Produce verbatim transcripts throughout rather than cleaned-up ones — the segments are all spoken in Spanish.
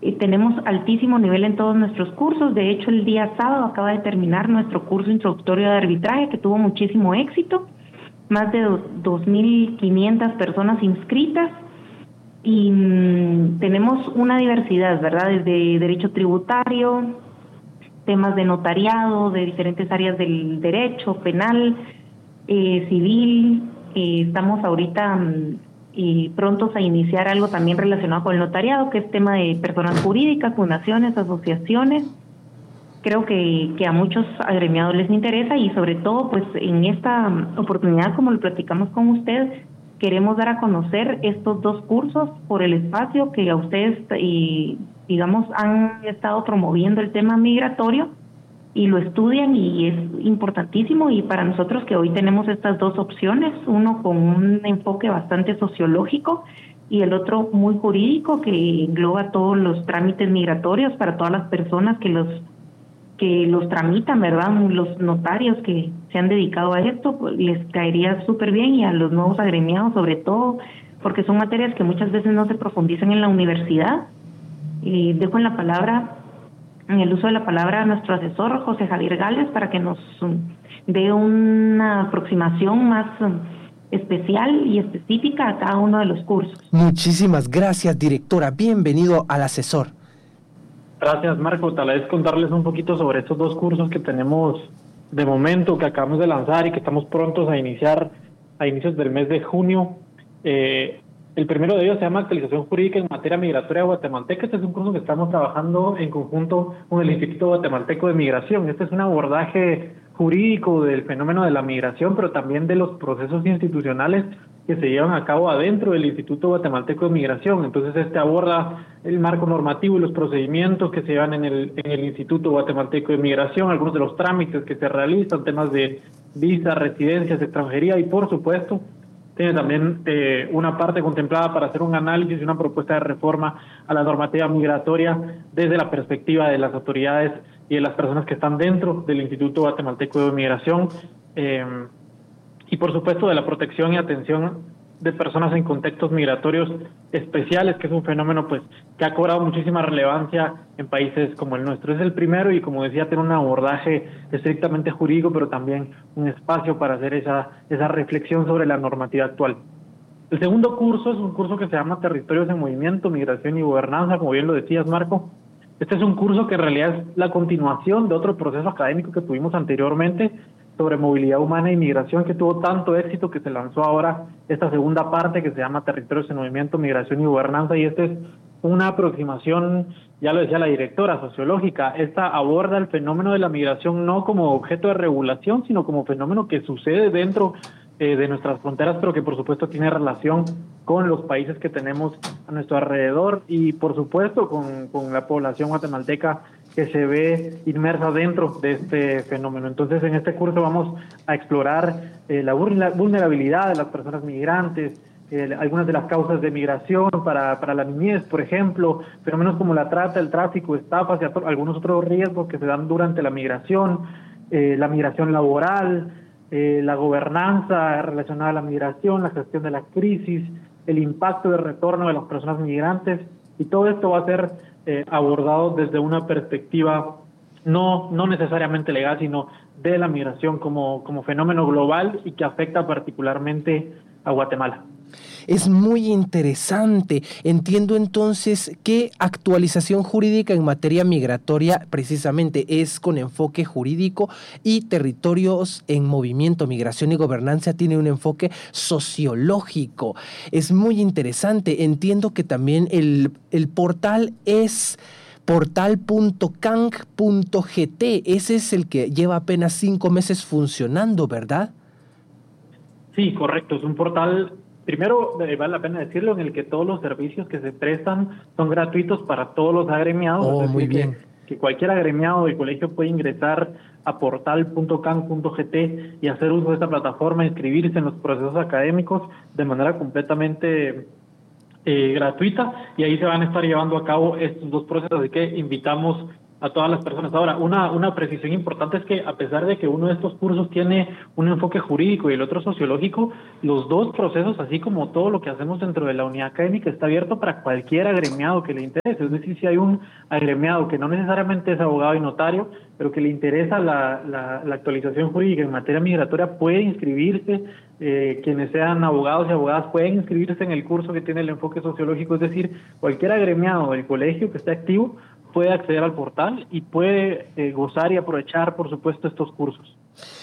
Eh, tenemos altísimo nivel en todos nuestros cursos. De hecho, el día sábado acaba de terminar nuestro curso introductorio de arbitraje, que tuvo muchísimo éxito. Más de dos mil quinientas personas inscritas. Y mmm, tenemos una diversidad, ¿verdad? Desde derecho tributario, temas de notariado, de diferentes áreas del derecho, penal, eh, civil. Eh, estamos ahorita mmm, y prontos a iniciar algo también relacionado con el notariado, que es tema de personas jurídicas, fundaciones, asociaciones. Creo que, que a muchos agremiados les interesa y sobre todo pues en esta oportunidad, como lo platicamos con usted, queremos dar a conocer estos dos cursos por el espacio que a ustedes, y, digamos, han estado promoviendo el tema migratorio y lo estudian, y es importantísimo. Y para nosotros que hoy tenemos estas dos opciones, uno con un enfoque bastante sociológico y el otro muy jurídico, que engloba todos los trámites migratorios para todas las personas que los que los tramitan, ¿verdad? Los notarios que se han dedicado a esto, pues les caería súper bien, y a los nuevos agremiados sobre todo, porque son materias que muchas veces no se profundizan en la universidad. Y dejo en la palabra, en el uso de la palabra, a nuestro asesor José Javier Gales para que nos dé una aproximación más especial y específica a cada uno de los cursos. Muchísimas gracias, directora. Bienvenido al asesor. Gracias, Marco. Tal vez contarles un poquito sobre estos dos cursos que tenemos de momento, que acabamos de lanzar y que estamos prontos a iniciar a inicios del mes de junio. Eh, el primero de ellos se llama Actualización Jurídica en Materia Migratoria Guatemalteca. Este es un curso que estamos trabajando en conjunto con el Instituto Guatemalteco de Migración. Este es un abordaje jurídico del fenómeno de la migración, pero también de los procesos institucionales que se llevan a cabo adentro del Instituto Guatemalteco de Migración. Entonces, este aborda el marco normativo y los procedimientos que se llevan en el, en el Instituto Guatemalteco de Migración, algunos de los trámites que se realizan, temas de visa, residencias, extranjería, y por supuesto, tiene también eh, una parte contemplada para hacer un análisis y una propuesta de reforma a la normativa migratoria desde la perspectiva de las autoridades y de las personas que están dentro del Instituto Guatemalteco de Migración. Eh, y por supuesto de la protección y atención de personas en contextos migratorios especiales, que es un fenómeno pues que ha cobrado muchísima relevancia en países como el nuestro. Es el primero y, como decía, tiene un abordaje estrictamente jurídico, pero también un espacio para hacer esa, esa reflexión sobre la normativa actual. El segundo curso es un curso que se llama Territorios en Movimiento, Migración y Gobernanza, como bien lo decías, Marco. Este es un curso que en realidad es la continuación de otro proceso académico que tuvimos anteriormente, sobre movilidad humana y migración, que tuvo tanto éxito que se lanzó ahora esta segunda parte que se llama Territorios en Movimiento, Migración y Gobernanza, y esta es una aproximación, ya lo decía la directora, sociológica. Esta aborda el fenómeno de la migración no como objeto de regulación, sino como fenómeno que sucede dentro eh, de nuestras fronteras, pero que por supuesto tiene relación con los países que tenemos a nuestro alrededor y por supuesto con, con la población guatemalteca que se ve inmersa dentro de este fenómeno. Entonces, en este curso vamos a explorar eh, la vulnerabilidad de las personas migrantes, eh, algunas de las causas de migración para, para la niñez, por ejemplo, fenómenos como la trata, el tráfico, estafas y algunos otros riesgos que se dan durante la migración, eh, la migración laboral, eh, la gobernanza relacionada a la migración, la gestión de la crisis, el impacto de retorno de las personas migrantes, y todo esto va a ser Eh, abordado desde una perspectiva no, no necesariamente legal, sino de la migración como, como fenómeno global y que afecta particularmente a Guatemala. Es muy interesante. Entiendo entonces que actualización jurídica en materia migratoria precisamente es con enfoque jurídico, y territorios en movimiento, migración y gobernanza tiene un enfoque sociológico. Es muy interesante. Entiendo que también el, el portal es portal punto cang punto g t. Ese es el que lleva apenas cinco meses funcionando, ¿verdad? Sí, correcto. Es un portal, primero, vale la pena decirlo, en el que todos los servicios que se prestan son gratuitos para todos los agremiados. Oh, muy bien. Que, que cualquier agremiado del colegio puede ingresar a portal punto cang punto g t y hacer uso de esta plataforma, inscribirse en los procesos académicos de manera completamente eh, gratuita, y ahí se van a estar llevando a cabo estos dos procesos. Así que invitamos a todas las personas. Ahora, una, una precisión importante es que a pesar de que uno de estos cursos tiene un enfoque jurídico y el otro sociológico, los dos procesos, así como todo lo que hacemos dentro de la unidad académica, está abierto para cualquier agremiado que le interese. Es decir, si hay un agremiado que no necesariamente es abogado y notario, pero que le interesa la, la, la actualización jurídica en materia migratoria, puede inscribirse. Eh, quienes sean abogados y abogadas pueden inscribirse en el curso que tiene el enfoque sociológico. Es decir, cualquier agremiado del colegio que esté activo puede acceder al portal y puede eh, gozar y aprovechar, por supuesto, estos cursos.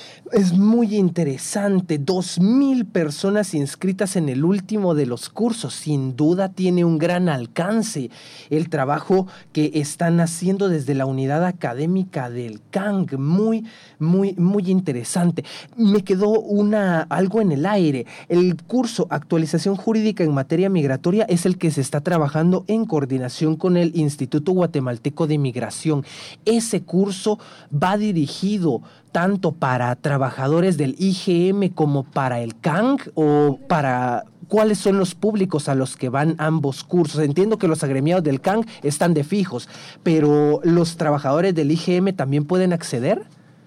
Es muy interesante, dos mil personas inscritas en el último de los cursos, sin duda tiene un gran alcance el trabajo que están haciendo desde la unidad académica del C A N G, muy, muy, muy interesante. Me quedó una, algo en el aire, el curso Actualización Jurídica en Materia Migratoria es el que se está trabajando en coordinación con el Instituto Guatemalteco de Migración. Ese curso va dirigido tanto para trabajadores del I G M como para el C A N G, o para cuáles son los públicos a los que van ambos cursos. Entiendo que los agremiados del C A N G están de fijos, pero ¿los trabajadores del I G M también pueden acceder?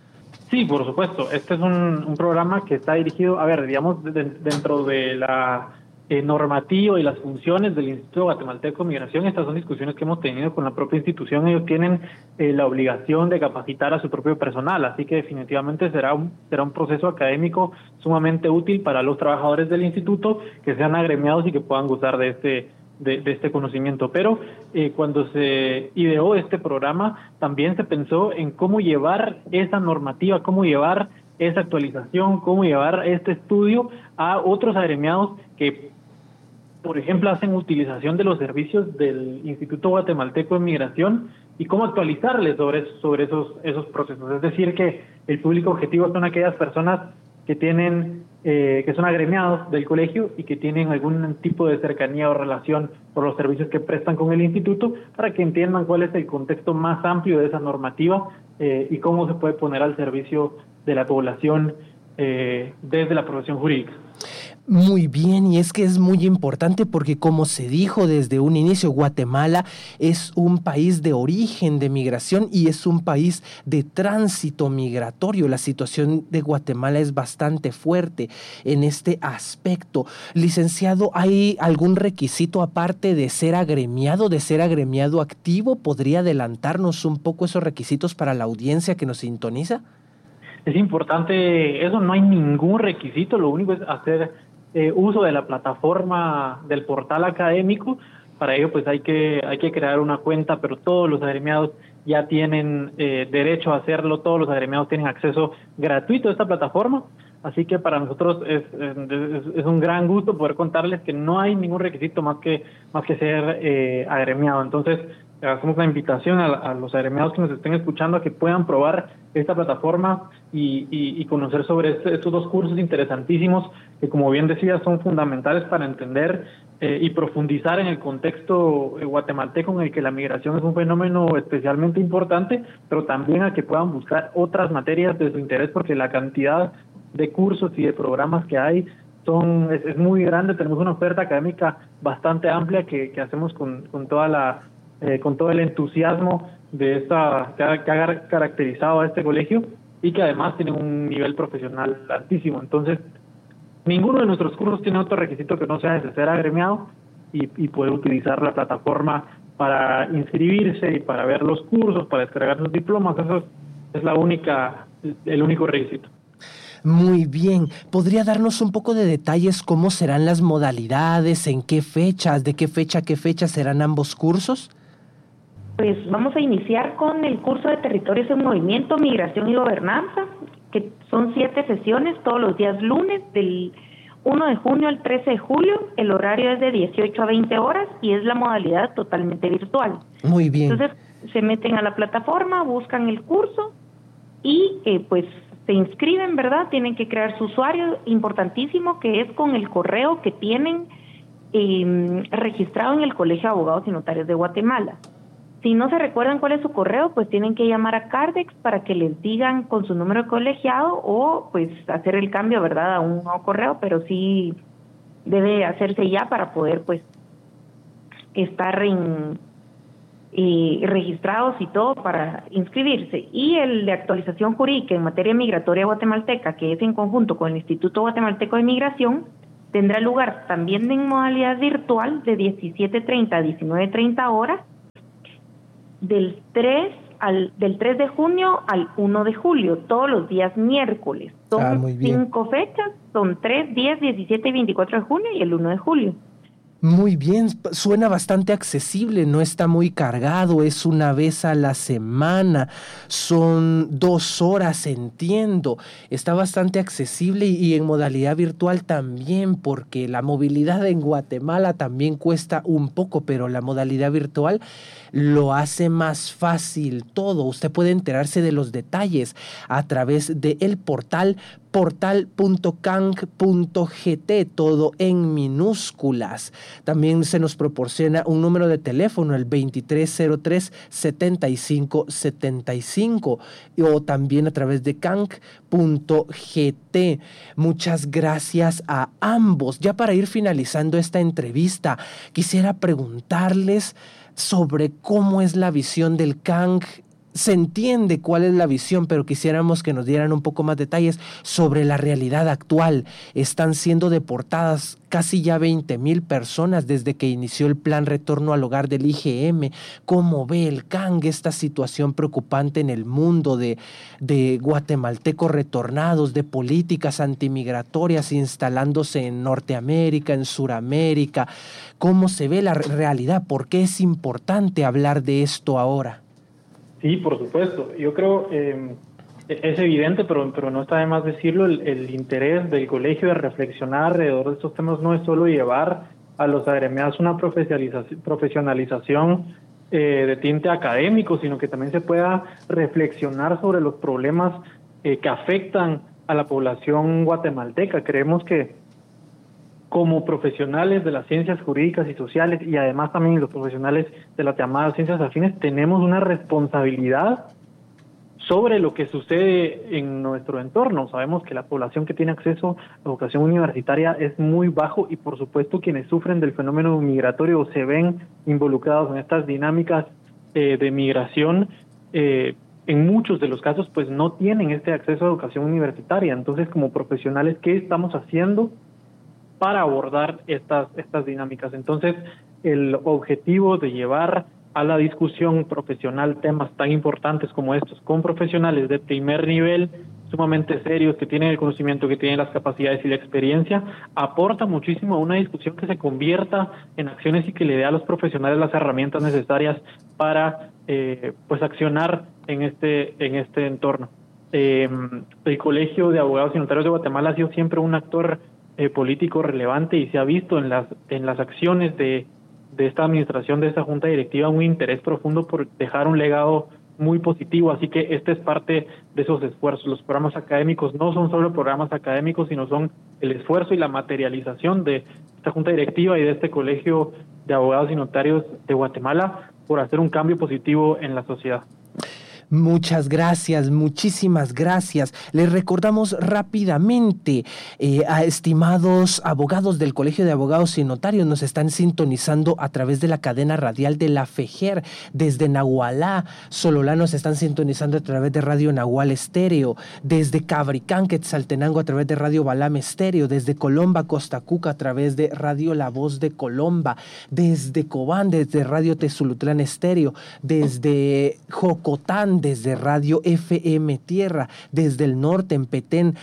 Sí, por supuesto. Este es un, un programa que está dirigido, a ver, digamos, de, dentro de la eh, normativa y las funciones del Instituto Guatemalteco de Migración. Estas son discusiones que hemos tenido con la propia institución. Ellos tienen eh, la obligación de capacitar a su propio personal, así que definitivamente será un, será un proceso académico sumamente útil para los trabajadores del instituto que sean agremiados y que puedan gozar de este De, de este conocimiento. Pero eh, cuando se ideó este programa, también se pensó en cómo llevar esa normativa, cómo llevar esa actualización, cómo llevar este estudio a otros agremiados que, por ejemplo, hacen utilización de los servicios del Instituto Guatemalteco de Migración y cómo actualizarles sobre, sobre esos, esos procesos. Es decir, que el público objetivo son aquellas personas que tienen eh, que son agremiados del colegio y que tienen algún tipo de cercanía o relación por los servicios que prestan con el instituto, para que entiendan cuál es el contexto más amplio de esa normativa eh, y cómo se puede poner al servicio de la población eh, desde la profesión jurídica. Muy bien, y es que es muy importante porque, como se dijo desde un inicio, Guatemala es un país de origen de migración y es un país de tránsito migratorio. La situación de Guatemala es bastante fuerte en este aspecto. Licenciado, ¿hay algún requisito aparte de ser agremiado, de ser agremiado activo? ¿Podría adelantarnos un poco esos requisitos para la audiencia que nos sintoniza? Es importante, eso no hay ningún requisito, lo único es hacer Eh, uso de la plataforma del portal académico. Para ello pues hay que hay que crear una cuenta, pero todos los agremiados ya tienen eh, derecho a hacerlo, todos los agremiados tienen acceso gratuito a esta plataforma, así que para nosotros es, es, es un gran gusto poder contarles que no hay ningún requisito más que más que ser eh, agremiado. Entonces hacemos la invitación a, a los agremiados que nos estén escuchando a que puedan probar esta plataforma y, y, y conocer sobre este, estos dos cursos interesantísimos que, como bien decía, son fundamentales para entender eh, y profundizar en el contexto guatemalteco, en el que la migración es un fenómeno especialmente importante, pero también a que puedan buscar otras materias de su interés, porque la cantidad de cursos y de programas que hay son es, es muy grande. Tenemos una oferta académica bastante amplia que, que hacemos con, con toda la Eh, con todo el entusiasmo de esta que ha, que ha caracterizado a este colegio y que además tiene un nivel profesional altísimo. Entonces, ninguno de nuestros cursos tiene otro requisito que no sea de ser agremiado y, y poder utilizar la plataforma para inscribirse y para ver los cursos, para descargar sus diplomas. Eso es, es la única, el único requisito. Muy bien. ¿Podría darnos un poco de detalles cómo serán las modalidades, en qué fechas, de qué fecha a qué fecha serán ambos cursos? Pues vamos a iniciar con el curso de Territorios en Movimiento, Migración y Gobernanza, que son siete sesiones todos los días lunes, del uno de junio al trece de julio. El horario es de dieciocho a veinte horas y es la modalidad totalmente virtual. Muy bien. Entonces se meten a la plataforma, buscan el curso y eh, pues se inscriben, ¿verdad? Tienen que crear su usuario, importantísimo, que es con el correo que tienen eh, registrado en el Colegio de Abogados y Notarios de Guatemala. Si no se recuerdan cuál es su correo, pues tienen que llamar a Cardex para que les digan con su número de colegiado o pues hacer el cambio, ¿verdad?, a un nuevo correo, pero sí debe hacerse ya para poder pues estar en, eh, registrados y todo para inscribirse. Y el de actualización jurídica en materia migratoria guatemalteca, que es en conjunto con el Instituto Guatemalteco de Migración, tendrá lugar también en modalidad virtual de diecisiete treinta a diecinueve treinta horas, del tres al del tres de junio al uno de julio, todos los días miércoles. Son ah, cinco fechas, son tres, diez, diecisiete y veinticuatro de junio y el uno de julio. Muy bien, suena bastante accesible, no está muy cargado, es una vez a la semana, son dos horas, entiendo, está bastante accesible y, y en modalidad virtual también, porque la movilidad en Guatemala también cuesta un poco, pero la modalidad virtual lo hace más fácil todo. Usted puede enterarse de los detalles a través del portal portal punto cang punto gt, todo en minúsculas. También se nos proporciona un número de teléfono, el veintitrés cero tres, setenta y cinco setenta y cinco, o también a través de cang punto gt. Muchas gracias a ambos. Ya para ir finalizando esta entrevista, quisiera preguntarles sobre cómo es la visión del C A N G. Se entiende cuál es la visión, pero quisiéramos que nos dieran un poco más detalles sobre la realidad actual. Están siendo deportadas casi ya veinte mil personas desde que inició el plan Retorno al Hogar del I G M. ¿Cómo ve el C A N G esta situación preocupante en el mundo de, de guatemaltecos retornados, de políticas antimigratorias instalándose en Norteamérica, en Suramérica? ¿Cómo se ve la realidad? ¿Por qué es importante hablar de esto ahora? Sí, por supuesto. Yo creo eh, es evidente, pero, pero no está de más decirlo, el, el interés del colegio de reflexionar alrededor de estos temas no es solo llevar a los agremiados una profesionalización, profesionalización eh, de tinte académico, sino que también se pueda reflexionar sobre los problemas eh, que afectan a la población guatemalteca. Creemos que como profesionales de las ciencias jurídicas y sociales, y además también los profesionales de las llamadas ciencias afines, tenemos una responsabilidad sobre lo que sucede en nuestro entorno. Sabemos que la población que tiene acceso a educación universitaria es muy bajo, y por supuesto quienes sufren del fenómeno migratorio o se ven involucrados en estas dinámicas eh, de migración, eh, en muchos de los casos pues no tienen este acceso a educación universitaria. Entonces, como profesionales, ¿qué estamos haciendo para abordar estas, estas dinámicas? Entonces, el objetivo de llevar a la discusión profesional temas tan importantes como estos, con profesionales de primer nivel, sumamente serios, que tienen el conocimiento, que tienen las capacidades y la experiencia, aporta muchísimo a una discusión que se convierta en acciones y que le dé a los profesionales las herramientas necesarias para eh, pues accionar en este, en este entorno. Eh, el Colegio de Abogados y Notarios de Guatemala ha sido siempre un actor Eh, político relevante, y se ha visto en las en las acciones de, de esta administración, de esta junta directiva, un interés profundo por dejar un legado muy positivo. Así que este es parte de esos esfuerzos. Los programas académicos no son solo programas académicos, sino son el esfuerzo y la materialización de esta junta directiva y de este Colegio de Abogados y Notarios de Guatemala por hacer un cambio positivo en la sociedad. Muchas gracias, muchísimas gracias. Les recordamos rápidamente, eh, a estimados abogados del Colegio de Abogados y Notarios, nos están sintonizando a través de la cadena radial de la FEJER, desde Nahualá, Sololá nos están sintonizando a través de Radio Nahual Estéreo, desde Cabricán, Quetzaltenango a través de Radio Balam Estéreo, desde Colomba, Costa Cuca a través de Radio La Voz de Colomba, desde Cobán, desde Radio Tezulutlán Estéreo, desde Jocotán, desde Radio F M Tierra, desde el norte en Petén,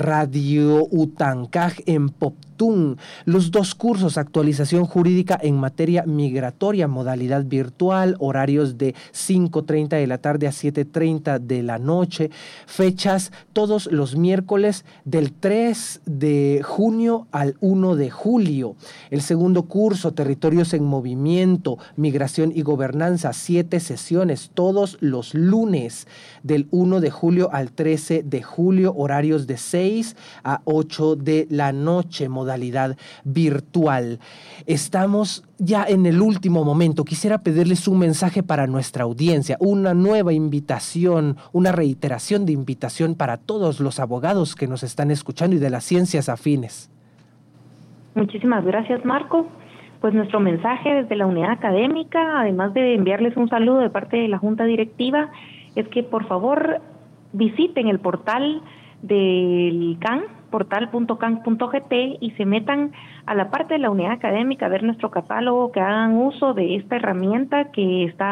Radio Utancaj en Poptún. Los dos cursos, actualización jurídica en materia migratoria, modalidad virtual, horarios de cinco treinta de la tarde a siete treinta de la noche, fechas todos los miércoles del tres de junio al uno de julio. El segundo curso, territorios en movimiento, migración y gobernanza, siete sesiones, todos los lunes del uno de julio al trece de julio, horarios de seis a ocho de la noche, modalidad virtual. Estamos ya en el último momento. Quisiera pedirles un mensaje para nuestra audiencia, una nueva invitación, una reiteración de invitación para todos los abogados que nos están escuchando y de las ciencias afines. Muchísimas gracias, Marco. pues nuestro mensaje desde la unidad académica, además de enviarles un saludo de parte de la Junta Directiva, es que por favor visiten el portal del C A N, portal punto can punto gt, y se metan a la parte de la unidad académica a ver nuestro catálogo, que hagan uso de esta herramienta que está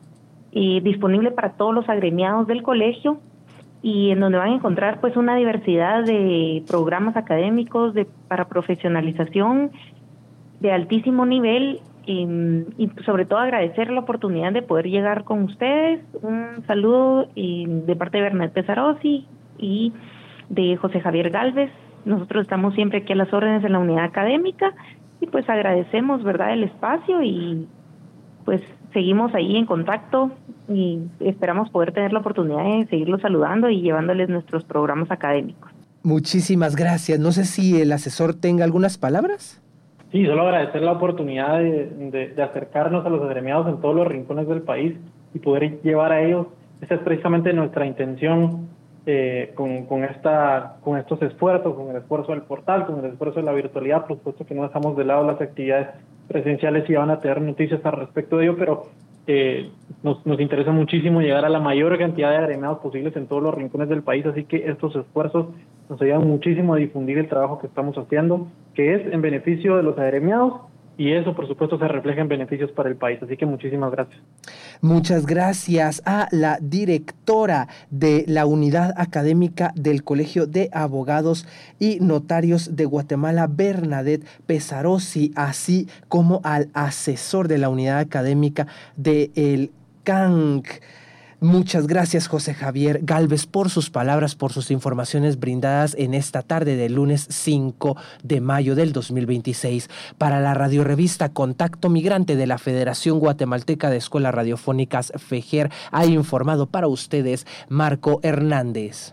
eh, disponible para todos los agremiados del colegio, y en donde van a encontrar pues una diversidad de programas académicos de para profesionalización de altísimo nivel, eh, y sobre todo agradecer la oportunidad de poder llegar con ustedes. Un saludo eh, de parte de Bernat Pesarossi y de José Javier Galvez. Nosotros estamos siempre aquí a las órdenes de la unidad académica y pues agradecemos, ¿verdad?, el espacio, y pues seguimos ahí en contacto y esperamos poder tener la oportunidad de seguirlos saludando y llevándoles nuestros programas académicos. Muchísimas gracias. No sé si el asesor tenga algunas palabras. Sí, solo agradecer la oportunidad de, de, de acercarnos a los agremiados en todos los rincones del país y poder llevar a ellos. Esa es precisamente nuestra intención eh, con, con, esta, con estos esfuerzos, con el esfuerzo del portal, con el esfuerzo de la virtualidad. Por supuesto que no dejamos de lado las actividades presenciales y van a tener noticias al respecto de ello, pero eh, nos, nos interesa muchísimo llegar a la mayor cantidad de agremiados posibles en todos los rincones del país, así que estos esfuerzos nos ayudan muchísimo a difundir el trabajo que estamos haciendo, que es en beneficio de los agremiados, y eso por supuesto se refleja en beneficios para el país, así que muchísimas gracias. Muchas gracias a la directora de la unidad académica del Colegio de Abogados y Notarios de Guatemala, Bernadette Pesarossi, así como al asesor de la unidad académica del C A N C. Muchas gracias, José Javier Galvez, por sus palabras, por sus informaciones brindadas en esta tarde del lunes cinco de mayo del dos mil veintiséis. Para la radiorevista Contacto Migrante de la Federación Guatemalteca de Escuelas Radiofónicas, FEGER, ha informado para ustedes Marco Hernández.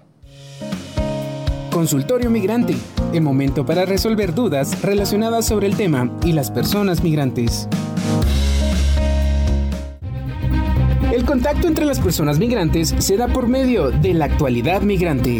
Consultorio Migrante, el momento para resolver dudas relacionadas sobre el tema y las personas migrantes. El contacto entre las personas migrantes se da por medio de la actualidad migrante.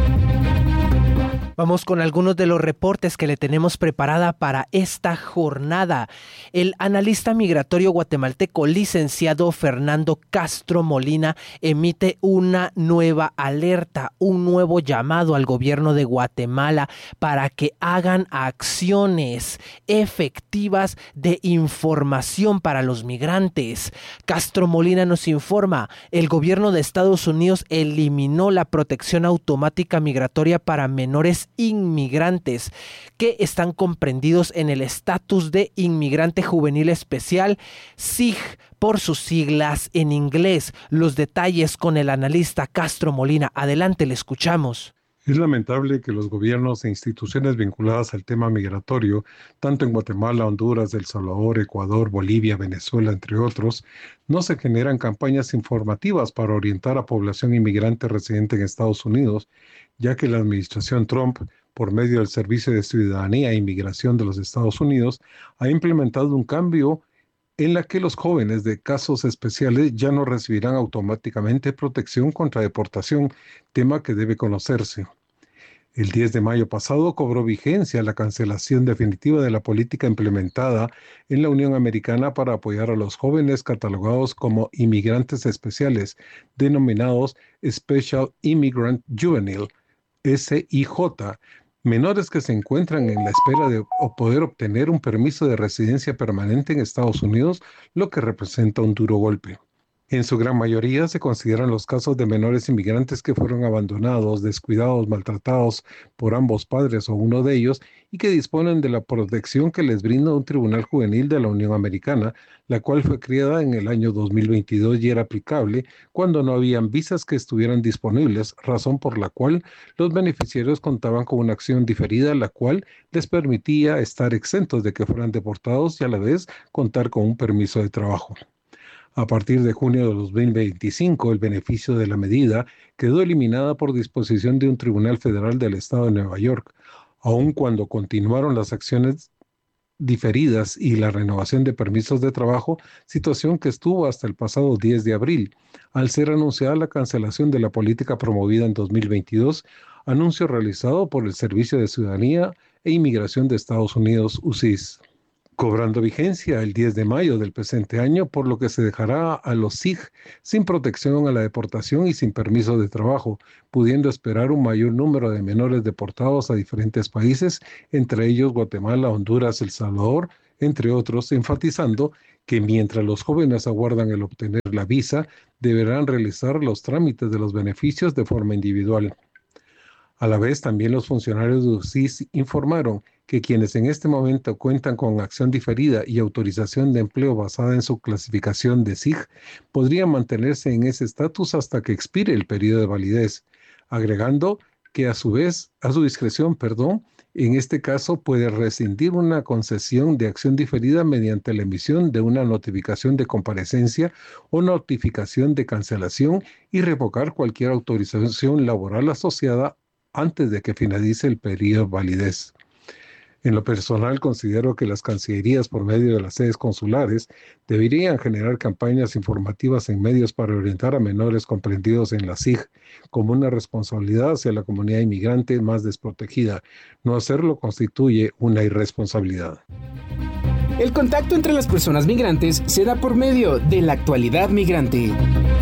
Vamos con algunos de los reportes que le tenemos preparada para esta jornada. El analista migratorio guatemalteco licenciado Fernando Castro Molina emite una nueva alerta, un nuevo llamado al gobierno de Guatemala para que hagan acciones efectivas de información para los migrantes. Castro Molina nos informa, el gobierno de Estados Unidos eliminó la protección automática migratoria para menores inmigrantes que están comprendidos en el estatus de inmigrante juvenil especial, S I G por sus siglas en inglés. Los detalles con el analista Castro Molina. Adelante, le escuchamos. Es lamentable que los gobiernos e instituciones vinculadas al tema migratorio, tanto en Guatemala, Honduras, El Salvador, Ecuador, Bolivia, Venezuela, entre otros, no se generan campañas informativas para orientar a población inmigrante residente en Estados Unidos, ya que la administración Trump, por medio del Servicio de Ciudadanía e Inmigración de los Estados Unidos, ha implementado un cambio en la que los jóvenes de casos especiales ya no recibirán automáticamente protección contra deportación, tema que debe conocerse. El diez de mayo pasado cobró vigencia la cancelación definitiva de la política implementada en la Unión Americana para apoyar a los jóvenes catalogados como inmigrantes especiales, denominados Special Immigrant Juvenile, S I J, menores que se encuentran en la espera de poder obtener un permiso de residencia permanente en Estados Unidos, lo que representa un duro golpe. En su gran mayoría se consideran los casos de menores inmigrantes que fueron abandonados, descuidados, maltratados por ambos padres o uno de ellos y que disponen de la protección que les brinda un tribunal juvenil de la Unión Americana, la cual fue creada en el año dos mil veintidós y era aplicable cuando no habían visas que estuvieran disponibles, razón por la cual los beneficiarios contaban con una acción diferida, la cual les permitía estar exentos de que fueran deportados y a la vez contar con un permiso de trabajo. A partir de junio de dos mil veinticinco, el beneficio de la medida quedó eliminada por disposición de un tribunal federal del estado de Nueva York, aun cuando continuaron las acciones diferidas y la renovación de permisos de trabajo, situación que estuvo hasta el pasado diez de abril, al ser anunciada la cancelación de la política promovida en dos mil veintidós, anuncio realizado por el Servicio de Ciudadanía e Inmigración de Estados Unidos, U S I S. cobrando vigencia el diez de mayo del presente año, por lo que se dejará a los S I G sin protección a la deportación y sin permiso de trabajo, pudiendo esperar un mayor número de menores deportados a diferentes países, entre ellos Guatemala, Honduras, El Salvador, entre otros, enfatizando que mientras los jóvenes aguardan el obtener la visa, deberán realizar los trámites de los beneficios de forma individual. A la vez, también los funcionarios de U C I S informaron que quienes en este momento cuentan con acción diferida y autorización de empleo basada en su clasificación de S I G podrían mantenerse en ese estatus hasta que expire el periodo de validez, agregando que a su vez, a su discreción, perdón, en este caso puede rescindir una concesión de acción diferida mediante la emisión de una notificación de comparecencia o notificación de cancelación y revocar cualquier autorización laboral asociada antes de que finalice el periodo de validez. En lo personal, considero que las cancillerías, por medio de las sedes consulares, deberían generar campañas informativas en medios para orientar a menores comprendidos en la S I G como una responsabilidad hacia la comunidad inmigrante más desprotegida. No hacerlo constituye una irresponsabilidad. El contacto entre las personas migrantes se da por medio de la actualidad migrante.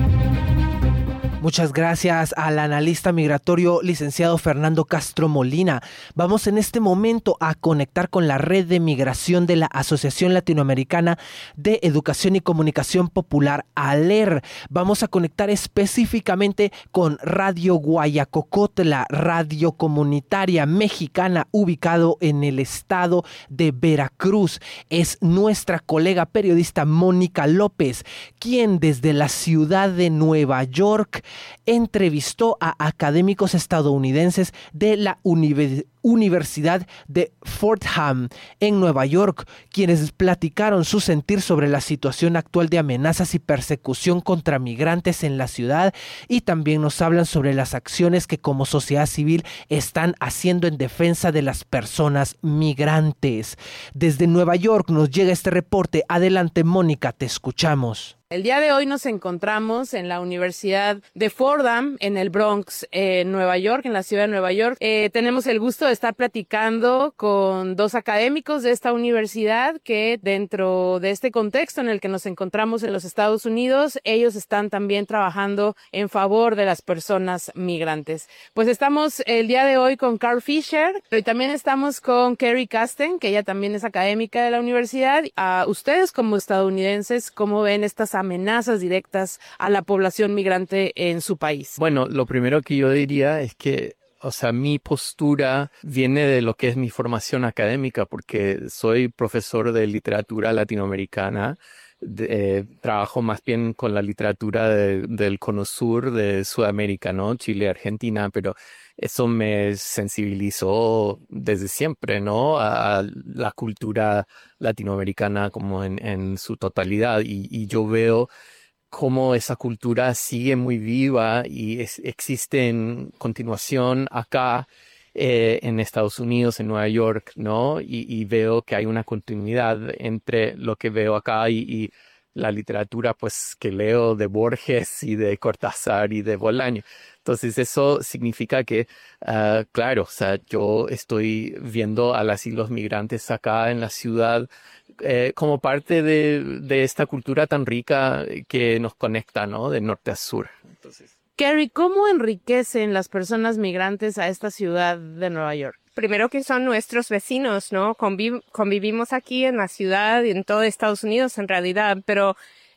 Muchas gracias al analista migratorio licenciado Fernando Castro Molina. Vamos en este momento a conectar con la red de migración de la Asociación Latinoamericana de Educación y Comunicación Popular, ALER. Vamos a conectar específicamente con Radio Guayacocotla, radio comunitaria mexicana ubicado en el estado de Veracruz. Es nuestra colega periodista Mónica López, quien desde la ciudad de Nueva York entrevistó a académicos estadounidenses de la Universidad Universidad de Fordham en Nueva York, quienes platicaron su sentir sobre la situación actual de amenazas y persecución contra migrantes en la ciudad, y también nos hablan sobre las acciones que como sociedad civil están haciendo en defensa de las personas migrantes. Desde Nueva York nos llega este reporte. Adelante, Mónica, te escuchamos. El día de hoy nos encontramos en la Universidad de Fordham, en el Bronx, en eh, Nueva York, en la ciudad de Nueva York. Eh, tenemos el gusto de estar platicando con dos académicos de esta universidad que dentro de este contexto en el que nos encontramos en los Estados Unidos, ellos están también trabajando en favor de las personas migrantes. Pues estamos el día de hoy con Carl Fisher y también estamos con Kerry Casten, que ella también es académica de la universidad. A ustedes como estadounidenses, ¿cómo ven estas amenazas directas a la población migrante en su país? Bueno, lo primero que yo diría es que, o sea, mi postura viene de lo que es mi formación académica, porque soy profesor de literatura latinoamericana. De, eh, trabajo más bien con la literatura de, del cono sur de Sudamérica, ¿no? Chile, Argentina, pero eso me sensibilizó desde siempre, ¿no? A, a la cultura latinoamericana como en, en su totalidad, y, y yo veo cómo esa cultura sigue muy viva y es, existe en continuación acá eh, en Estados Unidos, en Nueva York, ¿no? Y, y veo que hay una continuidad entre lo que veo acá y, y la literatura, pues, que leo de Borges y de Cortázar y de Bolaño. Entonces eso significa que, uh, claro, o sea, yo estoy viendo a las y los migrantes acá en la ciudad eh, como parte de, de esta cultura tan rica que nos conecta, ¿no? De norte a sur. Entonces, Kerry, ¿cómo enriquecen las personas migrantes a esta ciudad de Nueva York? Primero que son nuestros vecinos, ¿no? Conviv- convivimos aquí en la ciudad y en todo Estados Unidos en realidad, pero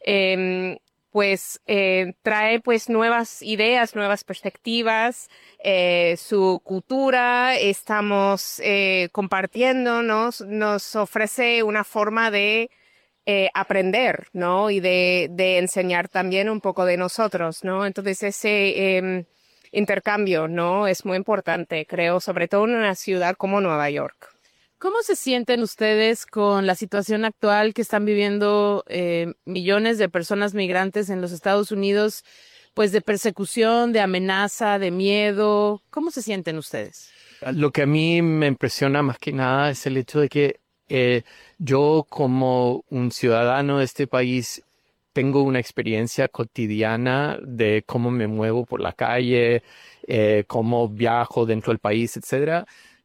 eh, pues eh, trae pues nuevas ideas, nuevas perspectivas, eh, su cultura, estamos eh, compartiendo, ¿no? Nos ofrece una forma de eh, aprender, ¿no? Y de, de enseñar también un poco de nosotros, ¿no? Entonces ese eh, intercambio, ¿no? Es muy importante, creo, sobre todo en una ciudad como Nueva York. ¿Cómo se sienten ustedes con la situación actual que están viviendo eh, millones de personas migrantes en los Estados Unidos, pues de persecución, de amenaza, de miedo? ¿Cómo se sienten ustedes? lo que a mí me impresiona más que nada es el hecho de que eh, yo como un ciudadano de este país tengo una experiencia cotidiana de cómo me muevo por la calle, eh, cómo viajo dentro del país, etcétera,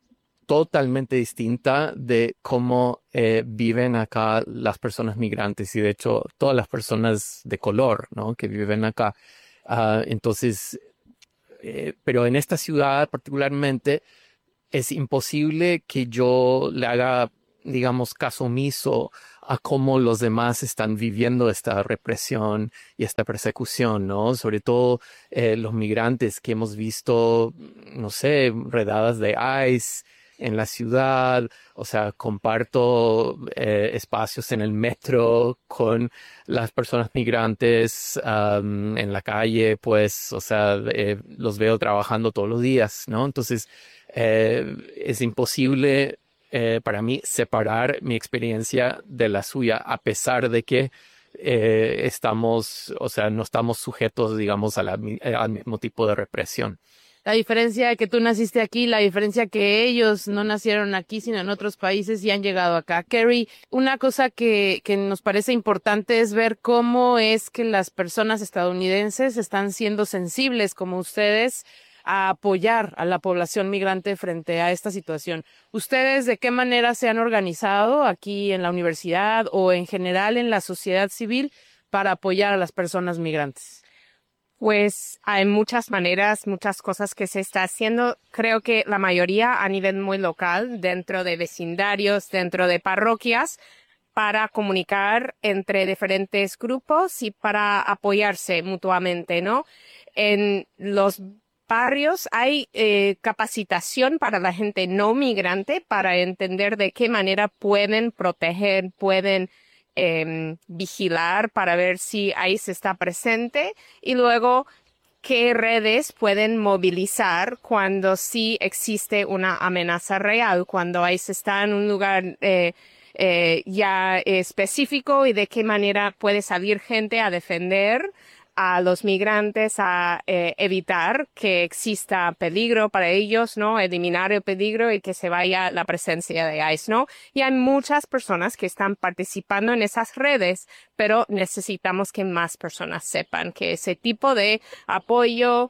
totalmente distinta de cómo eh, viven acá las personas migrantes y de hecho todas las personas de color, ¿no? Que viven acá. Uh, entonces, eh, pero en esta ciudad particularmente es imposible que yo le haga, digamos, caso omiso a cómo los demás están viviendo esta represión y esta persecución, ¿no? Sobre todo eh, los migrantes que hemos visto, no sé, redadas de ICE en la ciudad. O sea, comparto eh, espacios en el metro con las personas migrantes um, en la calle, pues, o sea, eh, los veo trabajando todos los días, ¿no? Entonces, eh, es imposible Eh, para mí separar mi experiencia de la suya, a pesar de que eh, estamos, o sea, no estamos sujetos, digamos, a la, al mismo tipo de represión. La diferencia de que tú naciste aquí, la diferencia que ellos no nacieron aquí, sino en otros países y han llegado acá. Carrie, una cosa que, que nos parece importante es ver cómo es que las personas estadounidenses están siendo sensibles, como ustedes, a apoyar a la población migrante frente a esta situación. ¿Ustedes de qué manera se han organizado aquí en la universidad o en general en la sociedad civil para apoyar a las personas migrantes? Pues hay muchas maneras, muchas cosas que se está haciendo. Creo que la mayoría a nivel muy local, dentro de vecindarios, dentro de parroquias, para comunicar entre diferentes grupos y para apoyarse mutuamente, ¿no? En los barrios hay eh, capacitación para la gente no migrante para entender de qué manera pueden proteger, pueden eh, vigilar para ver si ICE está presente y luego qué redes pueden movilizar cuando sí existe una amenaza real, cuando ICE está en un lugar eh, eh, ya específico y de qué manera puede salir gente a defender a los migrantes, a eh, evitar que exista peligro para ellos, ¿no? Eliminar el peligro y que se vaya la presencia de ICE, ¿no? Y hay muchas personas que están participando en esas redes, pero necesitamos que más personas sepan que ese tipo de apoyo,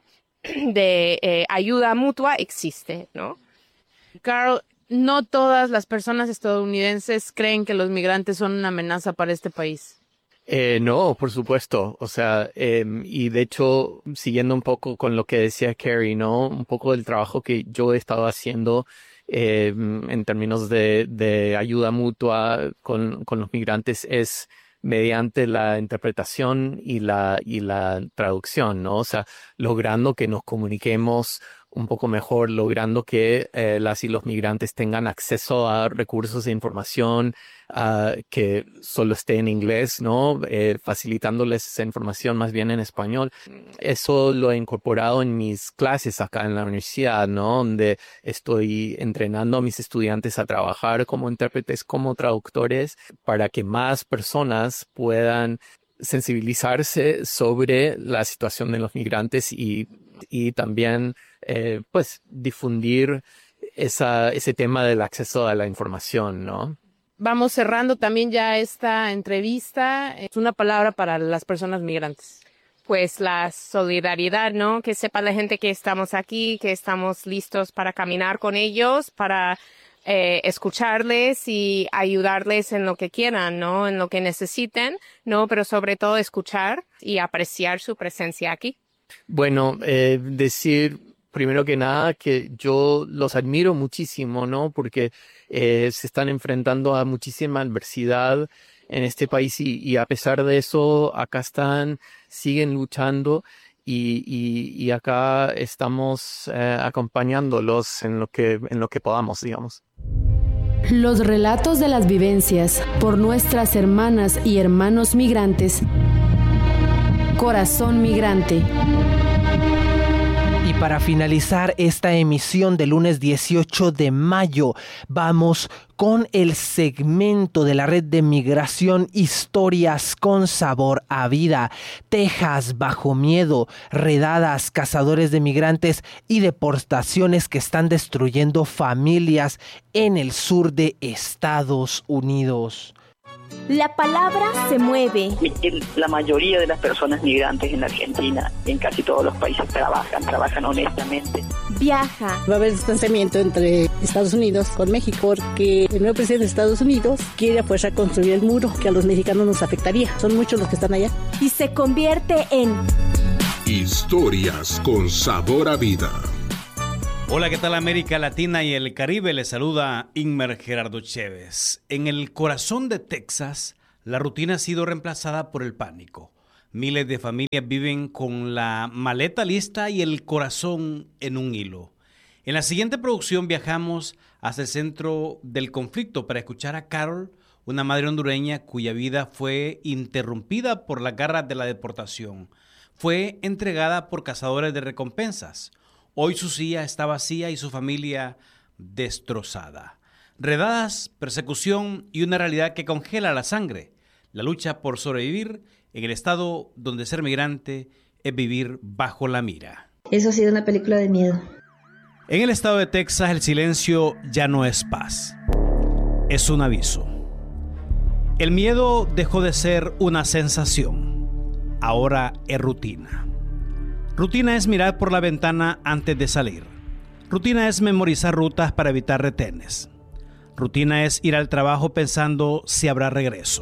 de eh, ayuda mutua existe, ¿no? Carl, no todas las personas estadounidenses creen que los migrantes son una amenaza para este país. Eh, no, por supuesto. O sea, eh, y de hecho, siguiendo un poco con lo que decía Carrie, ¿no? Un poco del trabajo que yo he estado haciendo eh, en términos de, de ayuda mutua con, con los migrantes es mediante la interpretación y la, y la traducción, ¿no? O sea, logrando que nos comuniquemos un poco mejor, logrando que eh, las y los migrantes tengan acceso a recursos de información uh, que solo esté en inglés, ¿no? Eh, facilitándoles esa información más bien en español. Eso lo he incorporado en mis clases acá en la universidad, ¿no? Donde estoy entrenando a mis estudiantes a trabajar como intérpretes, como traductores, para que más personas puedan sensibilizarse sobre la situación de los migrantes y, y también eh, pues difundir esa, ese tema del acceso a la información, ¿no? Vamos cerrando también ya esta entrevista. Es una palabra para las personas migrantes. Pues la solidaridad, ¿no? Que sepa la gente que estamos aquí, que estamos listos para caminar con ellos, para Eh, escucharles y ayudarles en lo que quieran, ¿no? En lo que necesiten, ¿no? Pero sobre todo escuchar y apreciar su presencia aquí. Bueno, eh, decir primero que nada que yo los admiro muchísimo, ¿no? Porque eh, se están enfrentando a muchísima adversidad en este país y, y a pesar de eso, acá están, siguen luchando. Y, y, y acá estamos eh, acompañándolos en lo que, en lo que podamos, digamos. Los relatos de las vivencias por nuestras hermanas y hermanos migrantes. Corazón Migrante. Y para finalizar esta emisión del lunes dieciocho de mayo, vamos con el segmento de la red de migración Historias con sabor a vida. Texas bajo miedo, redadas, cazadores de migrantes y deportaciones que están destruyendo familias en el sur de Estados Unidos. La palabra se mueve. La mayoría de las personas migrantes en Argentina, en casi todos los países, trabajan, trabajan honestamente. Viaja. Va a haber distanciamiento entre Estados Unidos con México porque el nuevo presidente de Estados Unidos quiere a fuerza construir el muro que a los mexicanos nos afectaría. Son muchos los que están allá. Y se convierte en Historias con sabor a vida. Hola, ¿qué tal América Latina y el Caribe? Les saluda Inmer Gerardo Chévez. En el corazón de Texas, la rutina ha sido reemplazada por el pánico. Miles de familias viven con la maleta lista y el corazón en un hilo. En la siguiente producción viajamos hacia el centro del conflicto para escuchar a Carol, una madre hondureña cuya vida fue interrumpida por las garras de la deportación. Fue entregada por cazadores de recompensas. Hoy su silla está vacía y su familia destrozada. Redadas, persecución y una realidad que congela la sangre. La lucha por sobrevivir en el estado donde ser migrante es vivir bajo la mira. Eso ha sido una película de miedo. En el estado de Texas, el silencio ya no es paz. Es un aviso. El miedo dejó de ser una sensación. Ahora es rutina. Rutina es mirar por la ventana antes de salir. Rutina es memorizar rutas para evitar retenes. Rutina es ir al trabajo pensando si habrá regreso.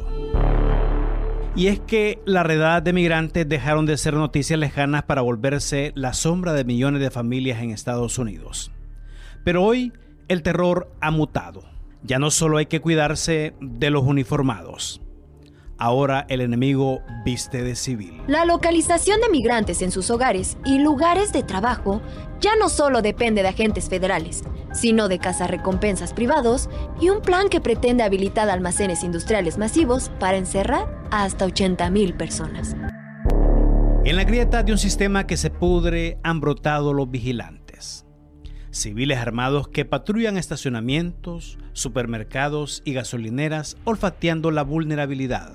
Y es que las redadas de migrantes dejaron de ser noticias lejanas para volverse la sombra de millones de familias en Estados Unidos. Pero hoy el terror ha mutado. Ya no solo hay que cuidarse de los uniformados. Ahora el enemigo viste de civil. La localización de migrantes en sus hogares y lugares de trabajo ya no solo depende de agentes federales, sino de cazarrecompensas privados y un plan que pretende habilitar almacenes industriales masivos para encerrar a hasta ochenta mil personas. En la grieta de un sistema que se pudre han brotado los vigilantes. Civiles armados que patrullan estacionamientos, supermercados y gasolineras olfateando la vulnerabilidad.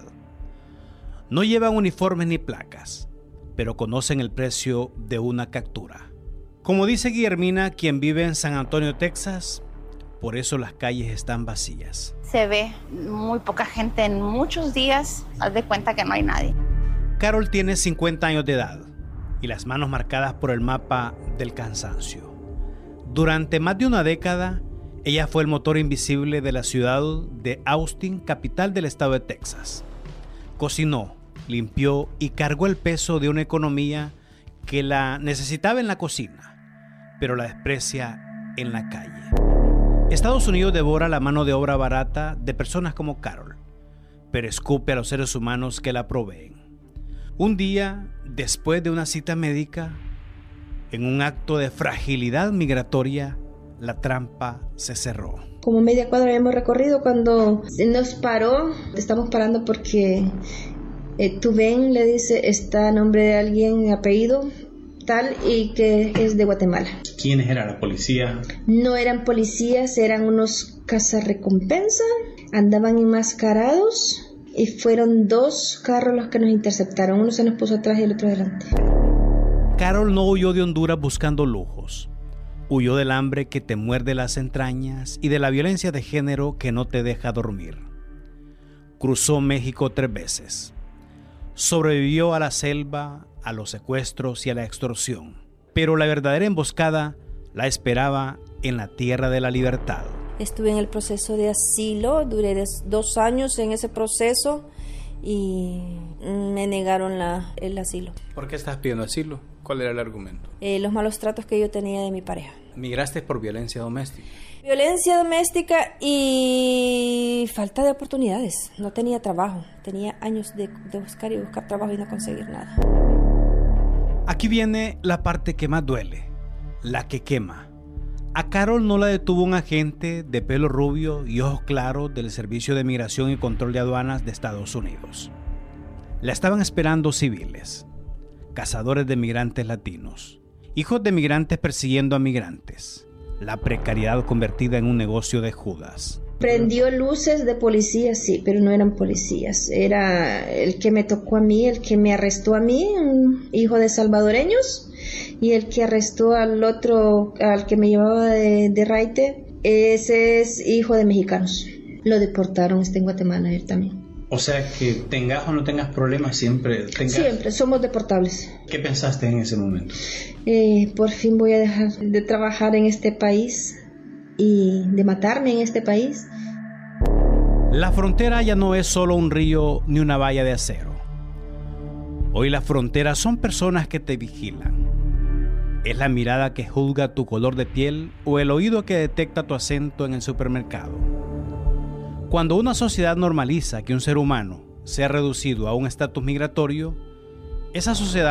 No llevan uniformes ni placas, pero conocen el precio de una captura. Como dice Guillermina, quien vive en San Antonio, Texas, por eso las calles están vacías. Se ve muy poca gente en muchos días, haz de cuenta que no hay nadie. Carol tiene cincuenta años de edad y las manos marcadas por el mapa del cansancio. Durante más de una década, ella fue el motor invisible de la ciudad de Austin, capital del estado de Texas. Cocinó, limpió y cargó el peso de una economía que la necesitaba en la cocina, pero la desprecia en la calle. Estados Unidos devora la mano de obra barata de personas como Carol, pero escupe a los seres humanos que la proveen. Un día, después de una cita médica, en un acto de fragilidad migratoria, la trampa se cerró. Como media cuadra habíamos recorrido cuando nos paró. Estamos parando porque eh, tú ven, le dice, está a nombre de alguien, apellido tal, y que es de Guatemala. ¿Quiénes eran la policía? No eran policías, eran unos cazarrecompensa, andaban enmascarados y fueron dos carros los que nos interceptaron. Uno se nos puso atrás y el otro adelante. Carol no huyó de Honduras buscando lujos. Huyó del hambre que te muerde las entrañas y de la violencia de género que no te deja dormir. Cruzó México tres veces. Sobrevivió a la selva, a los secuestros y a la extorsión. Pero la verdadera emboscada la esperaba en la tierra de la libertad. Estuve en el proceso de asilo, duré dos años en ese proceso y me negaron la, el asilo. ¿Por qué estás pidiendo asilo? ¿Cuál era el argumento? Eh, los malos tratos que yo tenía de mi pareja. ¿Migraste por violencia doméstica? Violencia doméstica y falta de oportunidades. No tenía trabajo. Tenía años de, de buscar y buscar trabajo y no conseguir nada. Aquí viene la parte que más duele, la que quema. A Carol no la detuvo un agente de pelo rubio y ojos claros del Servicio de Migración y Control de Aduanas de Estados Unidos. La estaban esperando civiles, cazadores de migrantes latinos, hijos de migrantes persiguiendo a migrantes, la precariedad convertida en un negocio de Judas. Prendió luces de policías, sí, pero no eran policías. Era el que me tocó a mí, el que me arrestó a mí, un hijo de salvadoreños, y el que arrestó al otro, al que me llevaba de, de raite, ese es hijo de mexicanos. Lo deportaron, está en Guatemala él también. O sea que tengas o no tengas problemas, siempre tengas... Siempre, somos deportables. ¿Qué pensaste en ese momento? Eh, por fin voy a dejar de trabajar en este país y de matarme en este país. La frontera ya no es solo un río ni una valla de acero. Hoy las fronteras son personas que te vigilan. Es la mirada que juzga tu color de piel o el oído que detecta tu acento en el supermercado. Cuando una sociedad normaliza que un ser humano sea reducido a un estatus migratorio, esa sociedad